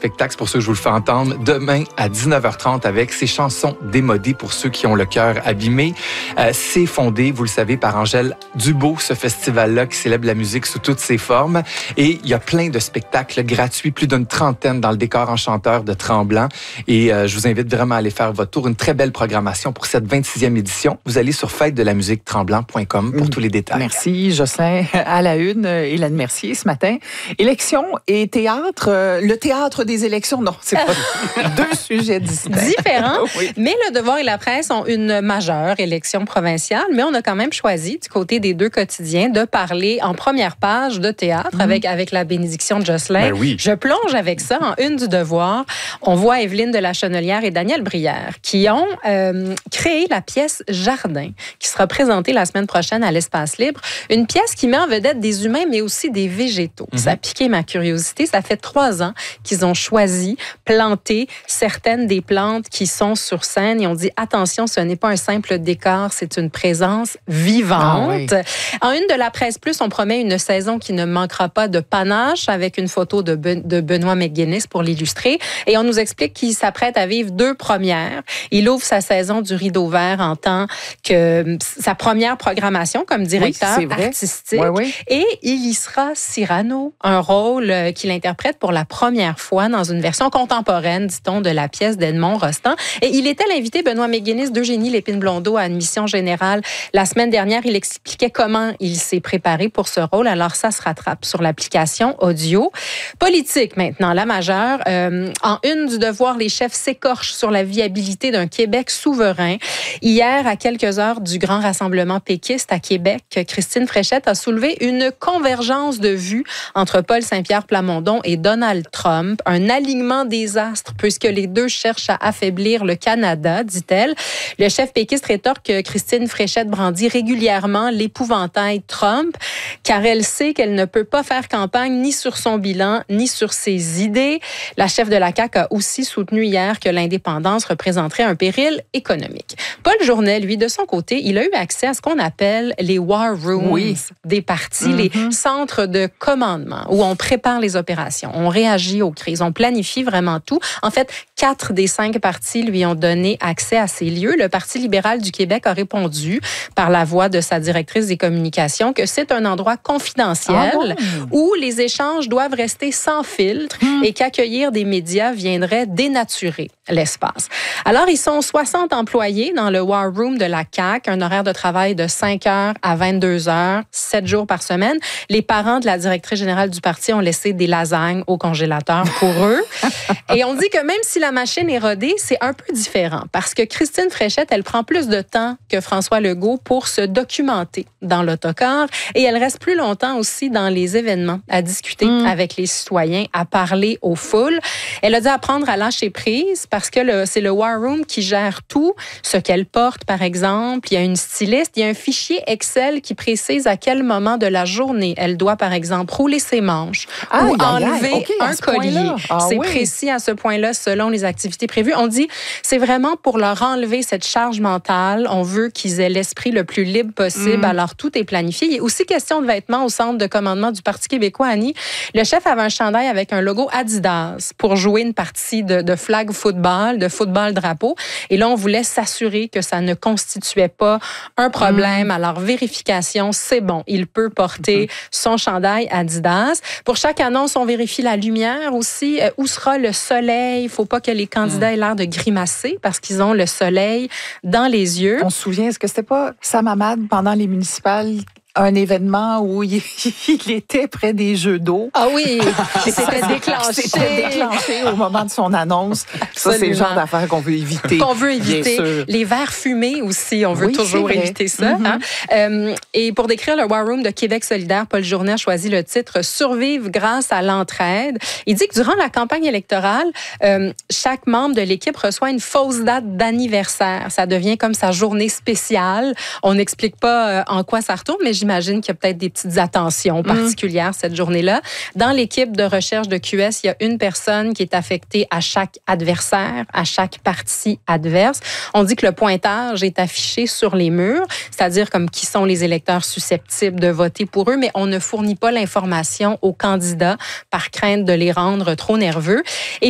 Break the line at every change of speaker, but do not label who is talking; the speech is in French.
spectacle, c'est pour ça que je vous le fais entendre, demain à 19h30 avec ses chansons démodées pour ceux qui ont le cœur abîmé. C'est fondé, vous le savez, par Angèle Dubeau, ce festival-là qui célèbre la musique sous toutes ses formes. Et il y a plein de spectacles gratuits, plus d'une trentaine dans le décor enchanteur de Tremblant. Et je vous invite vraiment à aller faire votre tour. Une très belle programmation pour cette 26e édition. Vous allez sur fête-de-la-musique-tremblant.com pour tous les détails.
Merci, Jocelyn. À la une, Hélène Mercier ce matin. Élections et théâtre. Le théâtre des élections, non, c'est pas deux sujets distincts.
Différents,
oui.
Mais Le Devoir et la Presse ont une majeure élection provinciale, mais on a quand même choisi, du côté des deux quotidiens, de parler en première page de théâtre avec la bénédiction de Jocelyn.
Ben oui.
Je plonge avec ça en une du Devoir. On voit Evelyne de la Chenelière et Daniel Brière qui ont créé la pièce Jardin, qui sera présentée la semaine prochaine à l'Espace Libre. Une pièce qui met en vedette des humains, mais aussi des végétaux. Ça a piqué ma curiosité. Ça fait 3 ans qu'ils ont choisi planter certaines des plantes qui sont sur scène et on dit attention, ce n'est pas un simple décor, c'est une présence vivante. En une de la Presse Plus, on promet une saison qui ne manquera pas de panache avec une photo de Benoît McGuinness pour l'illustrer et on nous explique qu'il s'apprête à vivre 2 premières. Il ouvre sa saison du Rideau Vert en tant que sa première programmation comme directeur artistique et il y sera Cyrano, un rôle qu'il interprète pour la première fois dans une version contemporaine, dit-on, de la pièce d'Edmond Rostand. Et il était l'invité, Benoît McGuinness, d'Eugénie Lépine-Blondeau à Admission Générale. La semaine dernière, il expliquait comment il s'est préparé pour ce rôle. Alors, ça se rattrape sur l'application audio. Politique, maintenant, la majeure. En une du Devoir, les chefs s'écorchent sur la viabilité d'un Québec souverain. Hier, à quelques heures du grand rassemblement péquiste à Québec, Christine Fréchette a soulevé une convergence de vues entre Paul Saint-Pierre Plamondon et Donald Trump, un alignement des astres puisque les deux cherchent à affaiblir le Canada, dit-elle. Le chef péquiste rétorque que Christine Fréchette brandit régulièrement l'épouvantail Trump car elle sait qu'elle ne peut pas faire campagne ni sur son bilan ni sur ses idées. La chef de la CAQ a aussi soutenu hier que l'indépendance représenterait un péril économique. Paul Journet, lui, de son côté, il a eu accès à ce qu'on appelle les war rooms des partis, les centres de commandement où on prépare les opérations, on réagit aux crises, on planifie vraiment tout. En fait, 4 des 5 partis lui ont donné accès à ces lieux. Le Parti libéral du Québec a répondu par la voix de sa directrice des communications que c'est un endroit confidentiel où les échanges doivent rester sans filtre et qu'accueillir des médias viendrait dénaturer l'espace. Alors, ils sont 60 employés dans le War Room de la CAQ, un horaire de travail de 5 heures à 22 heures, 7 jours par semaine. Les parents de la directrice générale du parti ont laissé des lasagnes au congélateur pour eux. Et on dit que même si la machine est rodée, c'est un peu différent parce que Christine Fréchette, elle prend plus de temps que François Legault pour se documenter dans l'autocar et elle reste plus longtemps aussi dans les événements, à discuter avec les citoyens, à parler aux foules. Elle a dû apprendre à lâcher prise parce que c'est le War Room qui gère tout, ce qu'elle porte, par exemple. Il y a une styliste, il y a un fichier Excel qui précise à quel moment de la journée elle doit, par exemple, rouler ses manches ou enlever un collier. C'est précis à ce point-là, selon les activités prévues. On dit, c'est vraiment pour leur enlever cette charge mentale. On veut qu'ils aient l'esprit le plus libre possible. Alors, tout est planifié. Il y a aussi question de vêtements au centre de commandement du Parti québécois, Annie. Le chef avait un chandail avec un logo Adidas pour jouer une partie de flag football, de football drapeau. Et là, on voulait s'assurer que ça ne constituait pas un problème. Alors, vérification, c'est bon. Il peut porter son chandail Adidas. Pour chaque annonce, on vérifie la lumière aussi. Où sera le soleil? Il ne faut pas que les candidats aient l'air de grimacer parce qu'ils ont le soleil dans les yeux.
On se souvient, est-ce que c'était pas Sam Hamad pendant les municipales? Un événement où il était près des jeux d'eau.
Ah oui, c'était déclenché
au moment de son annonce. Ça, c'est le genre d'affaires qu'on veut éviter.
Qu'on veut éviter. Les verres fumés aussi, on veut toujours éviter ça. Et pour décrire le War Room de Québec solidaire, Paul Journet a choisi le titre « Survivre grâce à l'entraide ». Il dit que durant la campagne électorale, chaque membre de l'équipe reçoit une fausse date d'anniversaire. Ça devient comme sa journée spéciale. On n'explique pas en quoi ça retourne, mais j'imagine qu'il y a peut-être des petites attentions particulières cette journée-là. Dans l'équipe de recherche de QS, il y a une personne qui est affectée à chaque adversaire, à chaque partie adverse. On dit que le pointage est affiché sur les murs, c'est-à-dire comme qui sont les électeurs susceptibles de voter pour eux, mais on ne fournit pas l'information aux candidats par crainte de les rendre trop nerveux. Et